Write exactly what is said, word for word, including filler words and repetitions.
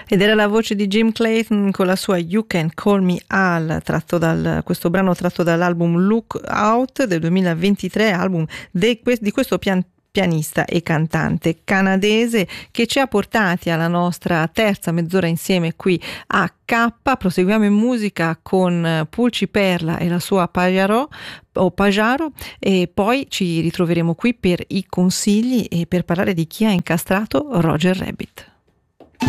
Ed era la voce di Jim Clayton con la sua You Can Call Me Al, tratto dal, questo brano tratto dall'album Look Out del duemilaventitré, album de, di questo pian, pianista e cantante canadese che ci ha portati alla nostra terza mezz'ora insieme qui a K. Proseguiamo in musica con Pulci Perla e la sua Pajaro o Pajaro e poi ci ritroveremo qui per i consigli e per parlare di chi ha incastrato Roger Rabbit.